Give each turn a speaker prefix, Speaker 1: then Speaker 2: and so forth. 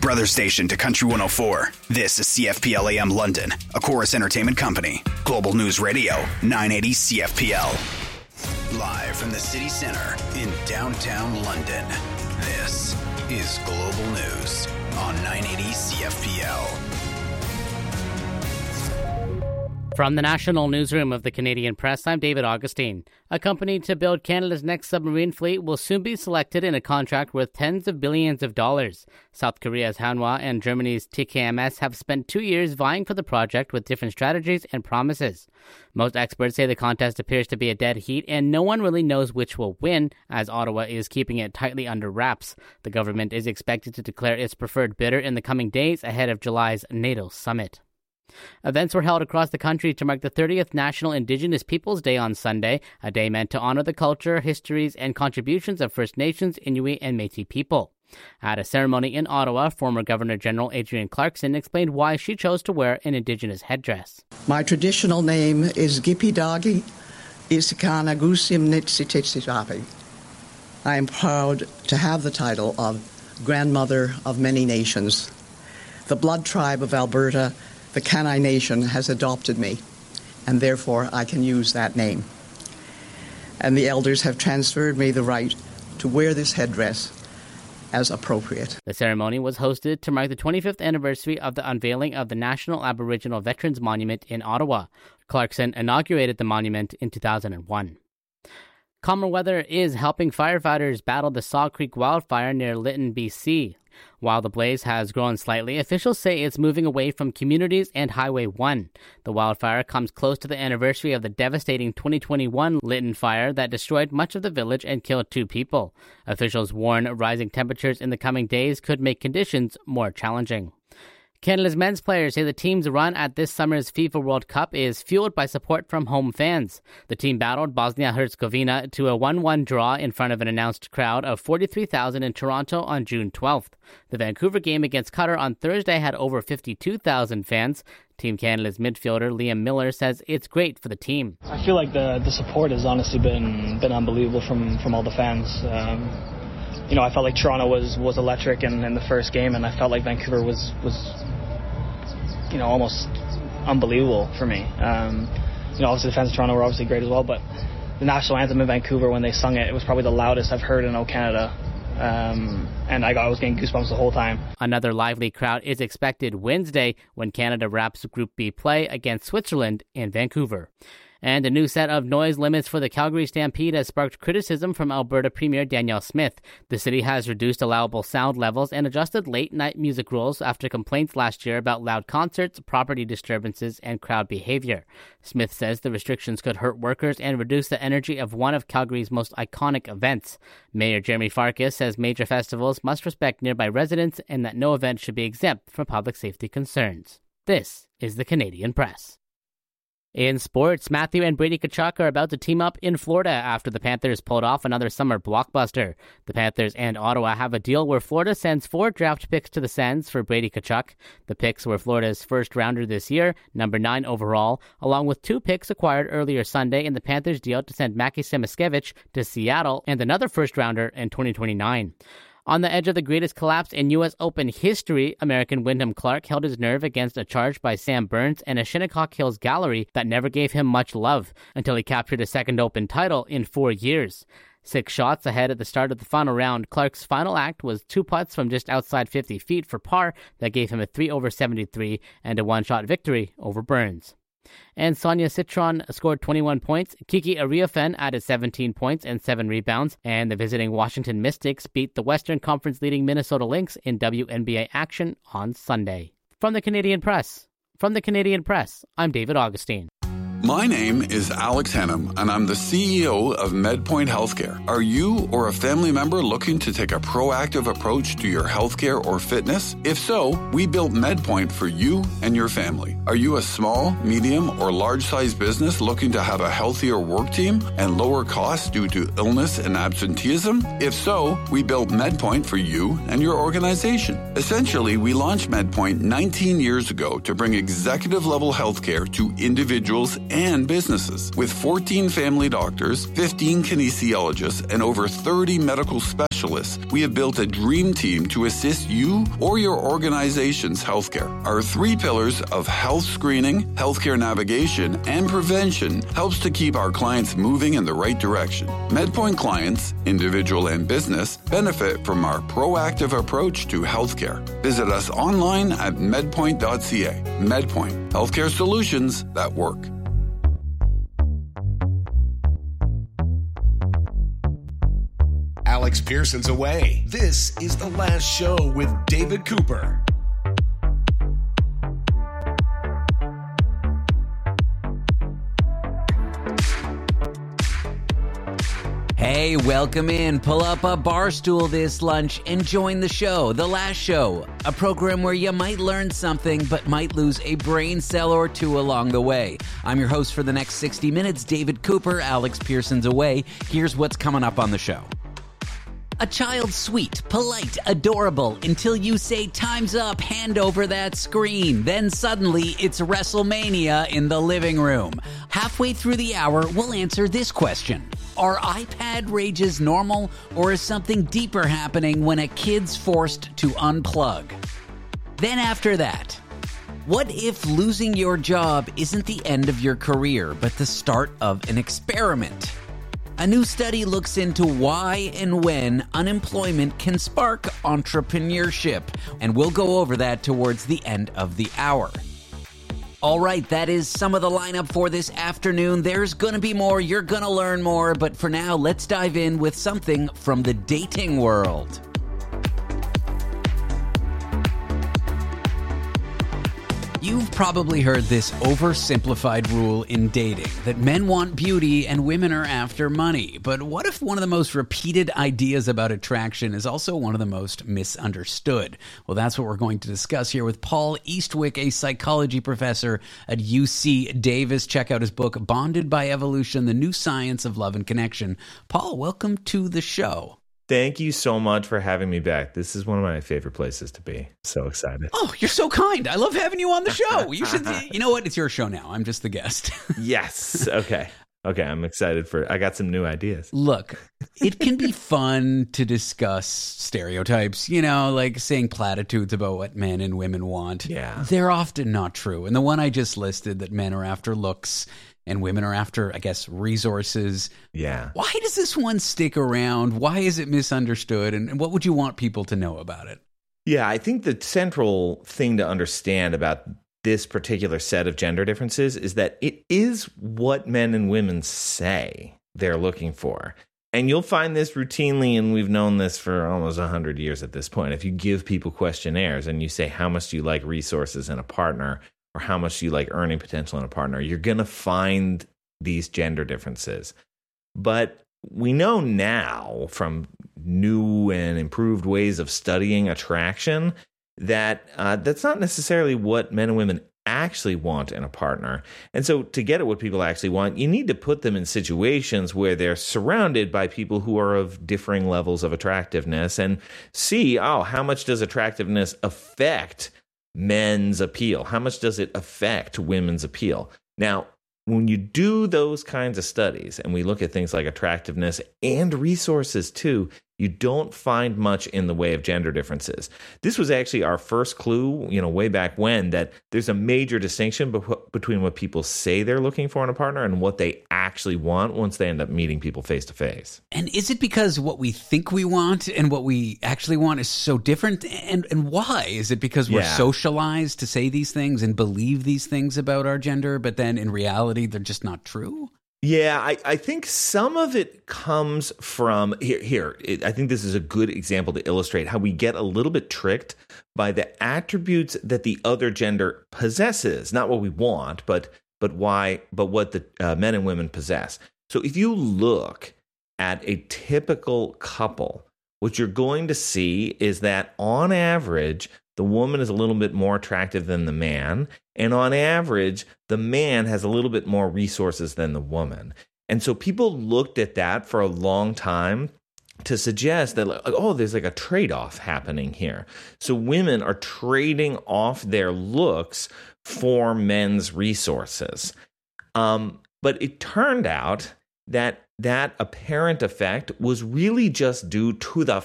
Speaker 1: brother station to Country 104. This is CFPL AM London, a Chorus Entertainment company. Global News Radio, 980 CFPL. Live from the city centre in downtown London, this is Global News on 980 CFPL.
Speaker 2: From the National Newsroom of the Canadian Press, I'm David Augustine. A company to build Canada's next submarine fleet will soon be selected in a contract worth tens of billions of dollars. South Korea's Hanwha and Germany's TKMS have spent 2 years vying for the project with different strategies and promises. Most experts say the contest appears to be a dead heat and no one really knows which will win, as Ottawa is keeping it tightly under wraps. The government is expected to declare its preferred bidder in the coming days ahead of July's NATO summit. Events were held across the country to mark the 30th National Indigenous Peoples Day on Sunday, a day meant to honor the culture, histories, and contributions of First Nations, Inuit, and Métis people. At a ceremony in Ottawa, former Governor-General Adrienne Clarkson explained why she chose to wear an Indigenous headdress.
Speaker 3: My traditional name is Gipidagi Isikana Gusim Nitsititsitapi. I am proud to have the title of Grandmother of Many Nations. The Blood Tribe of Alberta, the Kainai Nation, has adopted me, and therefore I can use that name. And the elders have transferred me the right to wear this headdress as appropriate.
Speaker 2: The ceremony was hosted to mark the 25th anniversary of the unveiling of the National Aboriginal Veterans Monument in Ottawa. Clarkson inaugurated the monument in 2001. Calmer weather is helping firefighters battle the Saw Creek wildfire near Lytton, BC. While the blaze has grown slightly, officials say it's moving away from communities and Highway 1. The wildfire comes close to the anniversary of the devastating 2021 Lytton fire that destroyed much of the village and killed 2 people. Officials warn rising temperatures in the coming days could make conditions more challenging. Canada's men's players say the team's run at this summer's FIFA World Cup is fueled by support from home fans. The team battled Bosnia-Herzegovina to a 1-1 draw in front of an announced crowd of 43,000 in Toronto on June 12th. The Vancouver game against Qatar on Thursday had over 52,000 fans. Team Canada's midfielder Liam Miller says it's great for the team.
Speaker 4: I feel like the support has honestly been unbelievable from all the fans. I felt like Toronto was electric in the first game, and I felt like Vancouver was almost unbelievable for me. Obviously the fans of Toronto were obviously great as well, but the national anthem in Vancouver, when they sung it, it was probably the loudest I've heard in Canada. And I was getting goosebumps the whole time. Another lively crowd is expected Wednesday when Canada wraps Group B play against Switzerland in Vancouver. And a new set of noise limits for the Calgary Stampede has sparked criticism from Alberta Premier Danielle Smith. The city has reduced allowable sound levels and adjusted late-night music rules after complaints last year about loud concerts, property disturbances, and crowd behavior. Smith says the restrictions could hurt workers and reduce the energy of one of Calgary's most iconic events. Mayor Jeremy Farkas says major festivals must respect nearby residents and that no event should be exempt from public safety concerns. This is the Canadian Press. In sports, Matthew and Brady Tkachuk are about to team up in Florida after the Panthers pulled off another summer blockbuster. The Panthers and Ottawa have a deal where Florida sends 4 draft picks to the Sens for Brady Tkachuk. The picks were Florida's first rounder this year, number 9 overall, along with 2 picks acquired earlier Sunday in the Panthers' deal to send Mackie Simiskevich to Seattle and another first rounder in 2029. On the edge of the greatest collapse in U.S. Open history, American Wyndham Clark held his nerve against a charge by Sam Burns and a Shinnecock Hills gallery that never gave him much love until he captured a second Open title in 4 years. 6 shots ahead at the start of the final round, Clark's final act was 2 putts from just outside 50 feet for par that gave him a 3 over 73 and a 1-shot victory over Burns. And Sonia Citron scored 21 points. Kiki Ariafen added 17 points and 7 rebounds. And the visiting Washington Mystics beat the Western Conference leading Minnesota Lynx in WNBA action on Sunday. From the Canadian Press, I'm David Augustine.
Speaker 5: My name is Alex Hennum, and I'm the CEO of MedPoint Healthcare. Are you or a family member looking to take a proactive approach to your healthcare or fitness? If so, we built MedPoint for you and your family. Are you a small, medium, or large-sized business looking to have a healthier work team and lower costs due to illness and absenteeism? If so, we built MedPoint for you and your organization. Essentially, we launched MedPoint 19 years ago to bring executive-level healthcare to individuals and businesses. With 14 family doctors, 15 kinesiologists, and over 30 medical specialists, we have built a dream team to assist you or your organization's healthcare. Our 3 pillars of health screening, healthcare navigation, and prevention helps to keep our clients moving in the right direction. MedPoint clients, individual and business, benefit from our proactive approach to healthcare. Visit us online at medpoint.ca. MedPoint, healthcare solutions that work.
Speaker 6: Alex Pearson's away. This is The Last Show with David Cooper.
Speaker 7: Hey, welcome in. Pull up a bar stool this lunch and join the show, The Last Show, a program where you might learn something but might lose a brain cell or two along the way. I'm your host for the next 60 minutes, David Cooper. Alex Pearson's away. Here's what's coming up on the show. A child's sweet, polite, adorable, until you say time's up, hand over that screen. Then suddenly it's WrestleMania in the living room. Halfway through the hour, we'll answer this question. Are iPad rages normal, or is something deeper happening when a kid's forced to unplug? Then after that, what if losing your job isn't the end of your career, but the start of an experiment? A new study looks into why and when unemployment can spark entrepreneurship, and we'll go over that towards the end of the hour. All right, that is some of the lineup for this afternoon. There's going to be more, you're going to learn more, but for now, let's dive in with something from the dating world. You've probably heard this oversimplified rule in dating that men want beauty and women are after money. But what if one of the most repeated ideas about attraction is also one of the most misunderstood? Well, that's what we're going to discuss here with Paul Eastwick, a psychology professor at UC Davis. Check out his book, Bonded by Evolution, The New Science of Love and Connection. Paul, welcome to the show.
Speaker 8: Thank you so much for having me back. This is one of my favorite places to be. So excited.
Speaker 7: Oh, you're so kind. I love having you on the show. You should. You know what? It's your show now. I'm just the guest.
Speaker 8: Yes. Okay. I'm excited I got some new ideas.
Speaker 7: Look, it can be fun to discuss stereotypes, like saying platitudes about what men and women want.
Speaker 8: Yeah.
Speaker 7: They're often not true. And the one I just listed, that men are after looks and women are after, I guess, resources.
Speaker 8: Yeah.
Speaker 7: Why does this one stick around? Why is it misunderstood? And what would you want people to know about it?
Speaker 8: Yeah, I think the central thing to understand about this particular set of gender differences is that it is what men and women say they're looking for. And you'll find this routinely, and we've known this for almost 100 years at this point. If you give people questionnaires and you say, how much do you like resources in a partner, or how much do you like earning potential in a partner, you're going to find these gender differences. But we know now from new and improved ways of studying attraction that that's not necessarily what men and women actually want in a partner. And so to get at what people actually want, you need to put them in situations where they're surrounded by people who are of differing levels of attractiveness and see, how much does attractiveness affect men's appeal? How much does it affect women's appeal? Now, when you do those kinds of studies, and we look at things like attractiveness and resources too, you don't find much in the way of gender differences. This was actually our first clue, way back when, that there's a major distinction between what people say they're looking for in a partner and what they actually want once they end up meeting people face to face.
Speaker 7: And is it because what we think we want and what we actually want is so different? And why? Is it because we're socialized to say these things and believe these things about our gender, but then in reality, they're just not true?
Speaker 8: Yeah, I think some of it comes from I think this is a good example to illustrate how we get a little bit tricked by the attributes that the other gender possesses, not what we want, but what the men and women possess. So if you look at a typical couple, what you're going to see is that on average, the woman is a little bit more attractive than the man. And on average, the man has a little bit more resources than the woman. And so people looked at that for a long time to suggest that, there's like a trade-off happening here. So women are trading off their looks for men's resources. But it turned out that apparent effect was really just due to the